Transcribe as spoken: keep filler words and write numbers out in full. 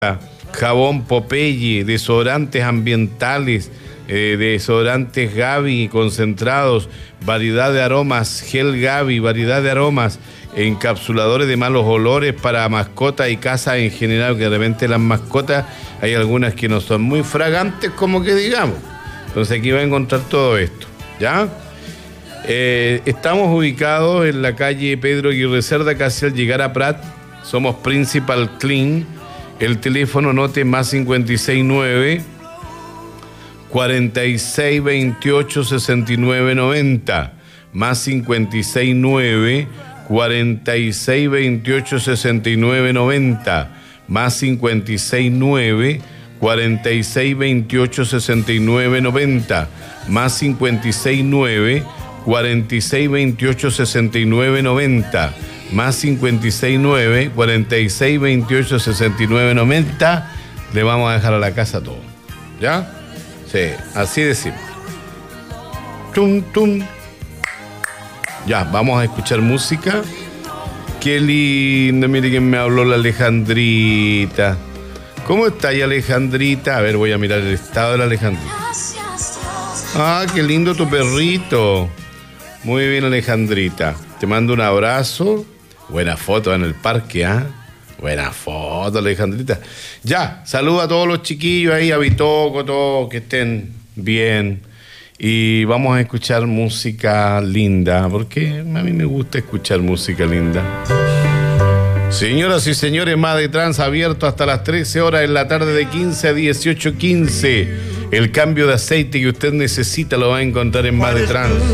jabón Popeye, desodorantes ambientales, eh, desodorantes Gaby concentrados, variedad de aromas, gel Gaby, variedad de aromas, encapsuladores de malos olores para mascotas y casas en general, que de repente las mascotas hay algunas que no son muy fragantes, como que digamos. Entonces aquí va a encontrar todo esto, ¿ya? Eh, estamos ubicados en la calle Pedro Aguirre Cerda, casi al llegar a Prat. Somos Principal Clean. El teléfono note más cincuenta y seis nueve, cuarenta y seis veintiocho, sesenta y nueve noventa. Más cincuenta y seis nueve, cuarenta y seis veintiocho, sesenta y nueve noventa. Más cincuenta y seis nueve, cuarenta y seis veintiocho, sesenta y nueve noventa. Más cincuenta y seis nueve, cuarenta y seis veintiocho, sesenta y nueve noventa. Más cincuenta y seis nueve, cuarenta y seis veintiocho, sesenta y nueve noventa. Le vamos a dejar a la casa todo. ¿Ya? Sí, así de simple. Tum, tum. Ya, vamos a escuchar música. Qué lindo, mire quién me habló, la Alejandrita. ¿Cómo está ahí, Alejandrita? A ver, voy a mirar el estado de la Alejandrita. Ah, qué lindo tu perrito. Muy bien, Alejandrita. Te mando un abrazo. Buena foto en el parque, ¿ah? ¿eh? Buena foto, Alejandrita. Ya, saluda a todos los chiquillos ahí, a Bitoco, todos, que estén bien. Y vamos a escuchar música linda, porque a mí me gusta escuchar música linda. Señoras y señores, Made Trans abierto hasta las trece horas en la tarde, de quince a dieciocho quince. El cambio de aceite que usted necesita lo va a encontrar en Made Trans.